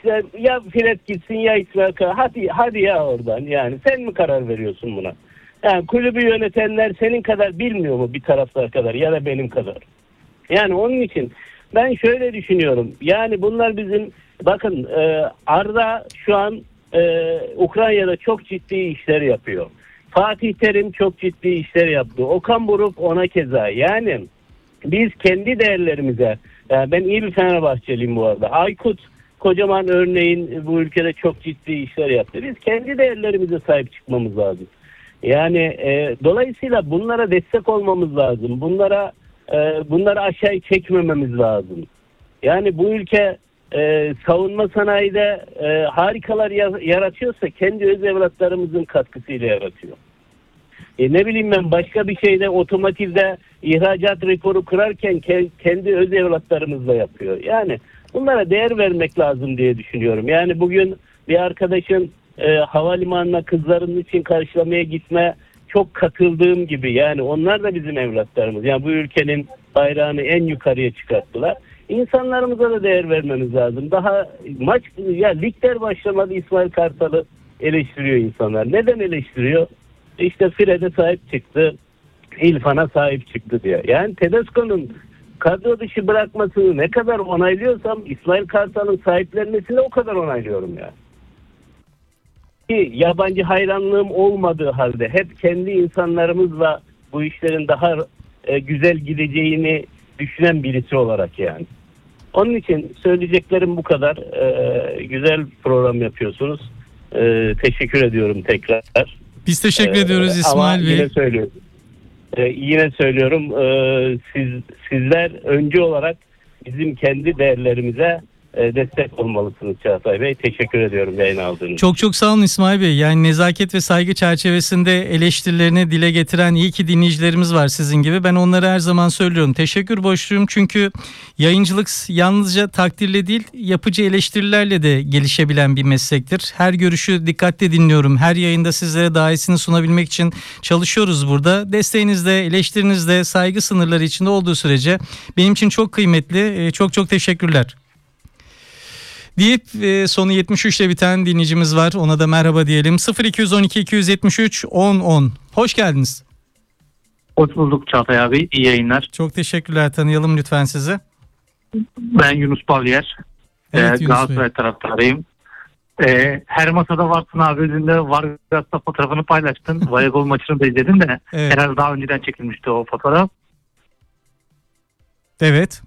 işte ya Fred gitsin ya İsmail Kartal. Hadi ya oradan, yani sen mi karar veriyorsun buna? Yani kulübü yönetenler senin kadar bilmiyor mu bir taraftar kadar ya da benim kadar? Yani onun için ben şöyle düşünüyorum. Yani bunlar bizim, bakın Arda şu an Ukrayna'da çok ciddi işler yapıyor. Fatih Terim çok ciddi işler yaptı. Okan Buruk ona keza. Yani biz kendi değerlerimize, yani ben iyi bir Fenerbahçeliyim bu arada. Aykut kocaman örneğin bu ülkede çok ciddi işler yaptı. Biz kendi değerlerimize sahip çıkmamız lazım. Yani dolayısıyla bunlara destek olmamız lazım. Bunları aşağı çekmememiz lazım. Yani bu ülke savunma sanayide harikalar yaratıyorsa kendi öz evlatlarımızın katkısıyla yaratıyor. Ne bileyim ben, başka bir şeyde otomotivde ihracat rekoru kırarken kendi öz evlatlarımızla yapıyor. Yani bunlara değer vermek lazım diye düşünüyorum. Yani bugün bir arkadaşın havalimanına kızlarının için karşılamaya gitme, çok katıldığım gibi, yani onlar da bizim evlatlarımız. Yani bu ülkenin bayrağını en yukarıya çıkarttılar. İnsanlarımıza da değer vermemiz lazım. Daha ligler başlamadı, İsmail Kartal'ı eleştiriyor insanlar. Neden eleştiriyor? İşte Fred'e sahip çıktı, İrfan'a sahip çıktı diye. Yani Tedesco'nun kadro dışı bırakmasını ne kadar onaylıyorsam İsmail Kartal'ın sahiplenmesini o kadar onaylıyorum yani. Ki yabancı hayranlığım olmadığı halde hep kendi insanlarımızla bu işlerin daha güzel gideceğini düşünen birisi olarak yani. Onun için söyleyeceklerim bu kadar. Güzel program yapıyorsunuz. Teşekkür ediyorum tekrar. Biz teşekkür ediyoruz İsmail Bey. Yine söylüyorum, sizler öncü olarak bizim kendi değerlerimize destek olmalısınız Çağatay Bey. Teşekkür ediyorum yayın aldığınız için. Çok çok sağ olun İsmail Bey. Yani nezaket ve saygı çerçevesinde eleştirilerini dile getiren iyi ki dinleyicilerimiz var sizin gibi. Ben onlara her zaman söylüyorum. Teşekkür borçluyum çünkü yayıncılık yalnızca takdirle değil, yapıcı eleştirilerle de gelişebilen bir meslektir. Her görüşü dikkatle dinliyorum. Her yayında sizlere daha iyisini sunabilmek için çalışıyoruz burada. Desteğiniz de, eleştiriniz de saygı sınırları içinde olduğu sürece benim için çok kıymetli. Çok çok teşekkürler. Deyip sonu 73'te biten dinleyicimiz var. Ona da merhaba diyelim. 0212 273 1010. Hoş geldiniz. Hoş bulduk Çağatay abi. İyi yayınlar. Çok teşekkürler. Tanıyalım lütfen sizi. Ben Yunus Pavliyer. Evet, Galatasaray taraftarıyım. Her masada varsın abi dediğinde Vargas'ta fotoğrafını paylaştın. Voleybol maçını da izledim de Evet. herhalde daha önceden çekilmişti o fotoğraf. Evet.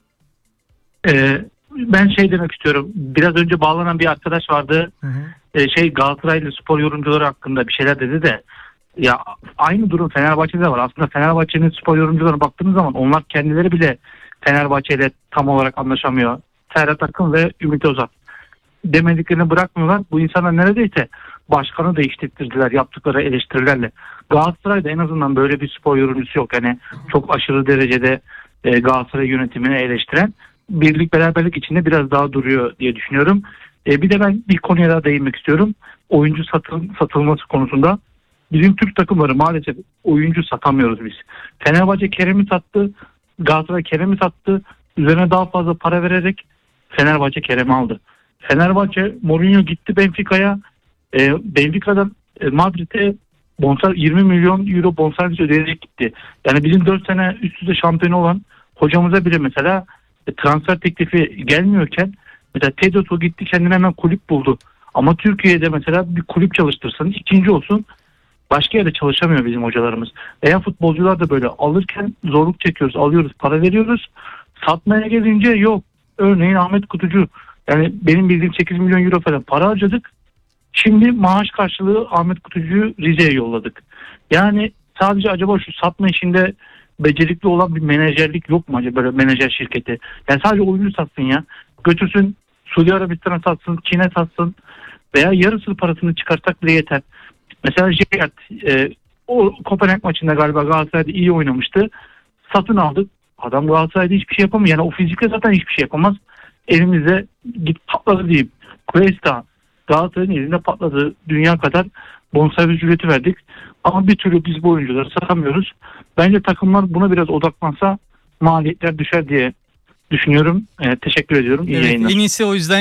Ben şey demek istiyorum. Biraz önce bağlanan bir arkadaş vardı. Hı hı. Galatasaraylı spor yorumcuları hakkında bir şeyler dedi de ya aynı durum Fenerbahçe'de var. Aslında Fenerbahçe'nin spor yorumcularına baktığınız zaman onlar kendileri bile Fenerbahçe'yle tam olarak anlaşamıyor. Serhat Akın ve Ümit Özat demediklerini bırakmıyorlar. Bu insanlar neredeyse başkanı değiştirdiler yaptıkları eleştirilerle. Galatasaray'da en azından böyle bir spor yorumcusu yok. Yani çok aşırı derecede Galatasaray yönetimini eleştiren, birlik beraberlik içinde biraz daha duruyor diye düşünüyorum. Bir de ben bir konuya daha değinmek istiyorum. Oyuncu satılması konusunda. Bizim Türk takımları maalesef oyuncu satamıyoruz biz. Fenerbahçe Kerem'i sattı. Galatasaray Kerem'i sattı. Üzerine daha fazla para vererek Fenerbahçe Kerem'i aldı. Fenerbahçe Mourinho gitti Benfica'ya. Benfica'dan Madrid'e 20 milyon euro bonservis ödeyerek gitti. Yani bizim 4 sene üst üste şampiyon olan hocamıza bile mesela transfer teklifi gelmiyorken mesela Tedesco gitti kendine hemen kulüp buldu. Ama Türkiye'de mesela bir kulüp çalıştırsın, ikinci olsun, başka yerde çalışamıyor bizim hocalarımız. Veya futbolcular da böyle alırken zorluk çekiyoruz, alıyoruz, para veriyoruz. Satmaya gelince yok. Örneğin Ahmet Kutucu, yani benim bildiğim 8 milyon euro falan para harcadık. Şimdi maaş karşılığı Ahmet Kutucu'yu Rize'ye yolladık. Yani sadece acaba şu satma işinde becerikli olan bir menajerlik yok mu acaba, böyle menajer şirketi? Yani sadece oyuncu satsın ya. Götürsün Suudi Arabistan'a satsın, Çin'e satsın veya yarısı parasını çıkarsak bile yeter. Mesela Gerrard o Kopenhag maçında galiba Galatasaray'da iyi oynamıştı. Satın aldık. Adam Galatasaray'da hiçbir şey yapamıyor. Yani o fizikle zaten hiçbir şey yapamaz. Elimizde git patladı diyeyim. Cuesta Galatasaray'ın elinde patladı. Dünya kadar bonservis ücreti verdik. Ama bir türlü biz bu oyuncuları satamıyoruz. Bence takımlar buna biraz odaklansa maliyetler düşer diye düşünüyorum. Teşekkür ediyorum. İyi yayınlar. En iyisi o yüzden